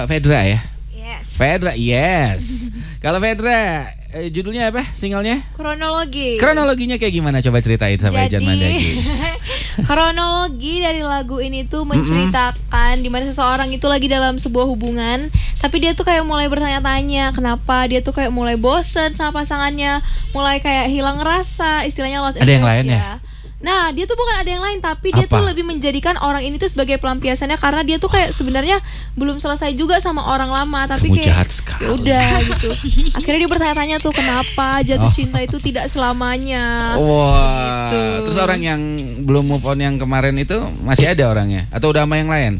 Fedra ya? Yes. Fedra, yes. Kalau Fedra, judulnya apa? Singlenya? Kronologi. Kronologinya kayak gimana? Coba ceritain sama Ejan Mandagi. Kronologi dari lagu ini tuh menceritakan dimana seseorang itu lagi dalam sebuah hubungan, tapi dia tuh kayak mulai bertanya-tanya kenapa dia tuh kayak mulai bosen sama pasangannya, mulai kayak hilang rasa, istilahnya lost interest. Ada yang lain ya? Nah, dia tuh bukan ada yang lain, tapi dia tuh lebih menjadikan orang ini tuh sebagai pelampiasannya, karena dia tuh kayak sebenarnya belum selesai juga sama orang lama, tapi kamu kayak jahat sekali. Udah gitu. Akhirnya dia bertanya-tanya tuh kenapa jatuh cinta itu tidak selamanya. Wah. Gitu. Terus orang yang belum move on yang kemarin itu masih ada orangnya atau udah sama yang lain?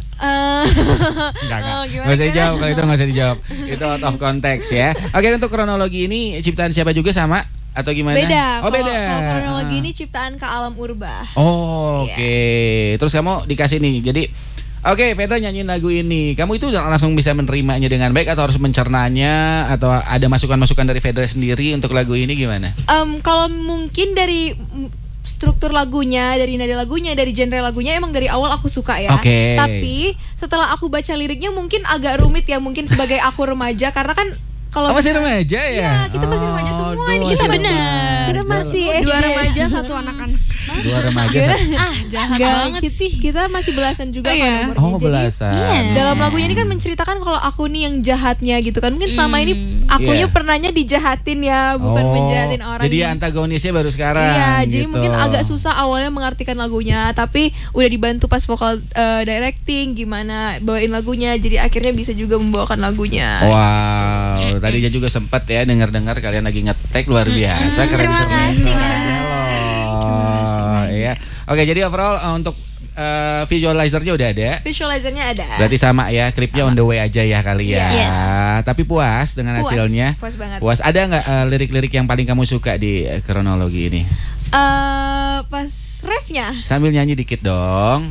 Enggak. Nggak usah dijawab kalau itu, nggak usah dijawab. Itu out of context ya. Oke, untuk kronologi ini ciptaan siapa juga sama? Atau gimana? Beda. Oh, beda. Kalau kronologi ini ciptaan Kak Alam Urba. Oh, oke. Terus kamu dikasih nih. Jadi, oke, Fedra nyanyiin lagu ini. Kamu itu langsung bisa menerimanya dengan baik atau harus mencernanya, atau ada masukan-masukan dari Fedra sendiri untuk lagu ini gimana? Kalau mungkin dari struktur lagunya, dari nada lagunya, dari genre lagunya emang dari awal aku suka ya. Oke. Tapi setelah aku baca liriknya mungkin agak rumit ya, mungkin sebagai aku remaja, karena kan kalau masih remaja ya? Iya, kita masih remaja semua ini. Kita benar. Kita masih Dua SD. remaja, satu anak-anak. Dua remaja. Jahat Enggak, banget sih. kita masih belasan juga kan umurnya. Oh, Jadi, belasan. dalam lagunya ini kan menceritakan kalau aku nih yang jahatnya gitu kan. Mungkin selama ini akunya Iya. pernahnya dijahatin ya, bukan menjahatin orang. Jadi antagonisnya baru sekarang. Iya, jadi gitu. mungkin agak susah awalnya mengartikan lagunya, tapi udah dibantu pas vokal directing gimana bawain lagunya, jadi akhirnya bisa juga membawakan lagunya. Wow, tadinya juga sempat ya dengar-dengar kalian lagi ngetek luar biasa. Terima kasih, Mas. Oh, iya. Oke, jadi overall untuk visualizernya udah ada. Visualizernya ada. Berarti sama ya, klipnya on the way aja ya kali ya. Yes. Tapi puas dengan Puas, hasilnya. puas banget. Puas. Ada nggak lirik-lirik yang paling kamu suka di kronologi ini? Pas refnya Sambil nyanyi dikit dong.